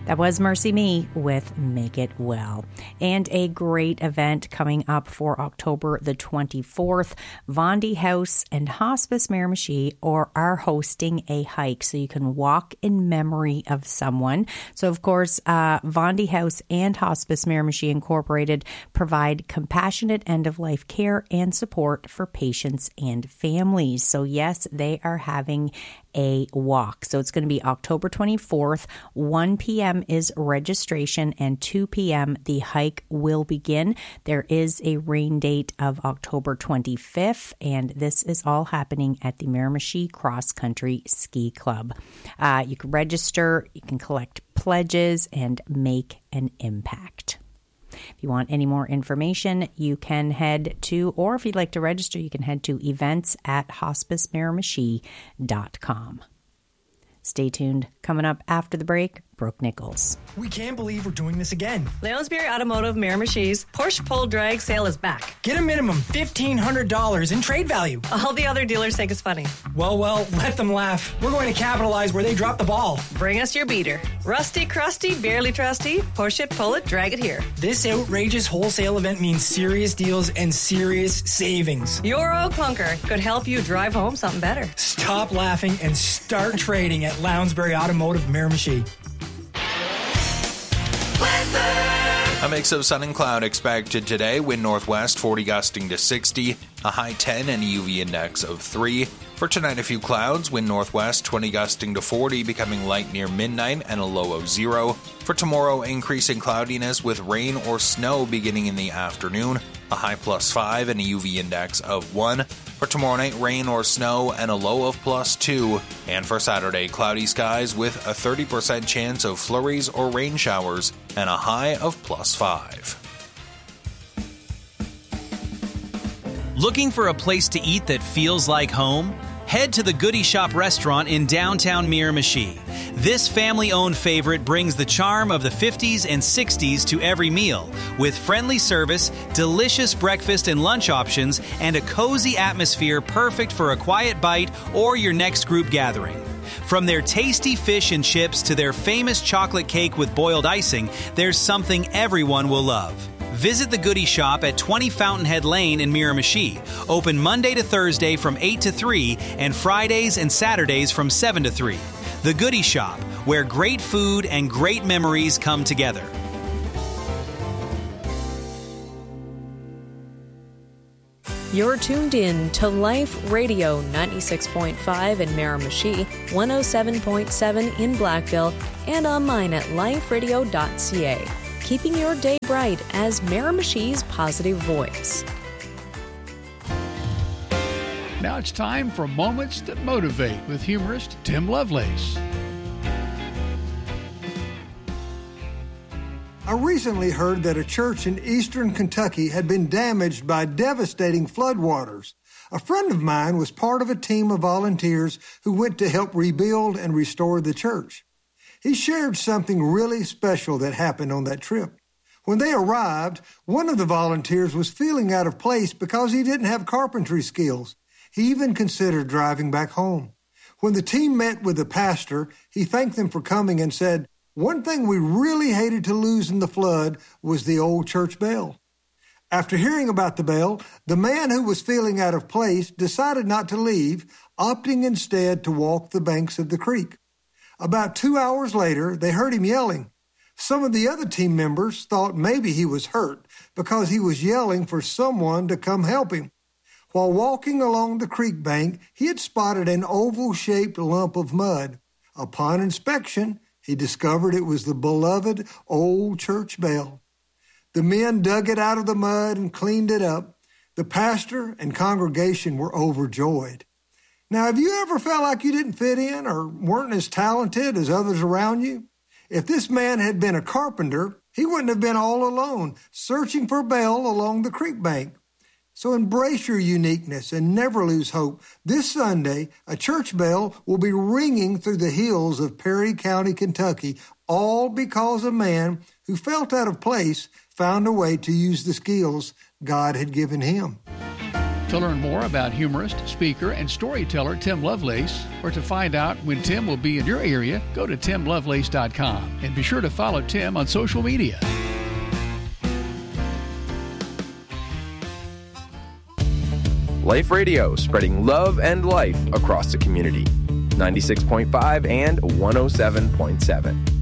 That was Mercy Me with Make It Well. And a great event coming up for October the 24th. Vondy House and Hospice Miramichi are hosting a hike so you can walk in memory of someone. So, of course, Vondy House and Hospice Miramichi Incorporated provide compassionate end-of-life care and support for patients and families. So, yes, they are having a walk. So it's going to be October 24th, 1 p.m. is registration, and 2 p.m. the hike will begin. There is a rain date of October 25th, and this is all happening at the Miramichi Cross Country Ski Club. You can register, you can collect pledges, and make an impact. If you want any more information, you can head to, or if you'd like to register, you can head to events@hospicemiramichi.com. Stay tuned. Coming up after the break, Brooke Nichols. We can't believe we're doing this again. Leonsberry Automotive Miramichi's Porsche Pull Drag sale is back. Get a minimum $1,500 in trade value. All the other dealers think it's funny. Well, let them laugh. We're going to capitalize where they dropped the ball. Bring us your beater. Rusty, crusty, barely trusty. Push it, pull it, drag it here. This outrageous wholesale event means serious deals and serious savings. Your old clunker could help you drive home something better. Stop laughing and start trading at Lounsbury Automotive Miramichi. A mix of sun and cloud expected today. Wind northwest, 40 gusting to 60. A high 10 and a UV index of 3. For tonight, a few clouds. Wind northwest, 20 gusting to 40, becoming light near midnight, and a low of 0. For tomorrow, increasing cloudiness with rain or snow beginning in the afternoon. A high +5 and a UV index of 1. For tomorrow night, rain or snow and a low of +2. And for Saturday, cloudy skies with a 30% chance of flurries or rain showers and a high of +5. Looking for a place to eat that feels like home? Head to the Goody Shop restaurant in downtown Miramichi. This family-owned favorite brings the charm of the 50s and 60s to every meal, with friendly service, delicious breakfast and lunch options, and a cozy atmosphere perfect for a quiet bite or your next group gathering. From their tasty fish and chips to their famous chocolate cake with boiled icing, there's something everyone will love. Visit the Goody Shop at 20 Fountainhead Lane in Miramichi. Open Monday to Thursday from 8 to 3 and Fridays and Saturdays from 7 to 3. The Goody Shop, where great food and great memories come together. You're tuned in to Life Radio 96.5 in Miramichi, 107.7 in Blackville, and online at liferadio.ca. Keeping your day bright as Miramichi's positive voice. Now it's time for Moments That Motivate with humorist Tim Lovelace. I recently heard that a church in eastern Kentucky had been damaged by devastating floodwaters. A friend of mine was part of a team of volunteers who went to help rebuild and restore the church. He shared something really special that happened on that trip. When they arrived, one of the volunteers was feeling out of place because he didn't have carpentry skills. He even considered driving back home. When the team met with the pastor, he thanked them for coming and said, "One thing we really hated to lose in the flood was the old church bell." After hearing about the bell, the man who was feeling out of place decided not to leave, opting instead to walk the banks of the creek. About 2 hours later, they heard him yelling. Some of the other team members thought maybe he was hurt because he was yelling for someone to come help him. While walking along the creek bank, he had spotted an oval-shaped lump of mud. Upon inspection, he discovered it was the beloved old church bell. The men dug it out of the mud and cleaned it up. The pastor and congregation were overjoyed. Now, have you ever felt like you didn't fit in or weren't as talented as others around you? If this man had been a carpenter, he wouldn't have been all alone, searching for a bell along the creek bank. So embrace your uniqueness and never lose hope. This Sunday, a church bell will be ringing through the hills of Perry County, Kentucky, all because a man who felt out of place found a way to use the skills God had given him. To learn more about humorist, speaker, and storyteller Tim Lovelace, or to find out when Tim will be in your area, go to timlovelace.com and be sure to follow Tim on social media. Life Radio, spreading love and life across the community. 96.5 and 107.7.